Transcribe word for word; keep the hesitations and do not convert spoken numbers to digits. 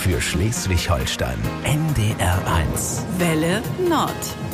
für Schleswig-Holstein. N D R eins. Welle Nord.